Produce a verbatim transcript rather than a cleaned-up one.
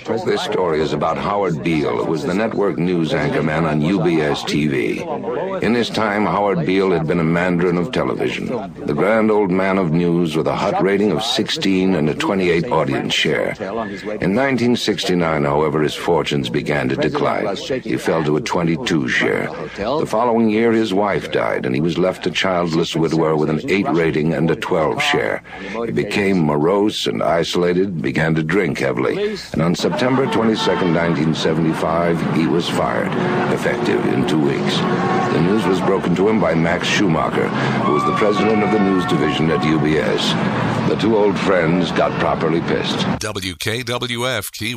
This story is about Howard Beale, who was the network news anchorman on U B S T V. In his time, Howard Beale had been a mandarin of television, the grand old man of news with a hot rating of sixteen and a twenty-eight audience share. In nineteen sixty-nine, however, his fortunes began to decline. He fell to a twenty-two share. The following year, his wife died, and he was left a childless widower with an eight rating and a twelve share. He became morose and isolated, began to drink heavily, and on September twenty-second, nineteen seventy-five, he was fired, effective in two weeks. The news was broken to him by Max Schumacher, who was the president of the news division at U B S. The two old friends got properly pissed. W K W F Key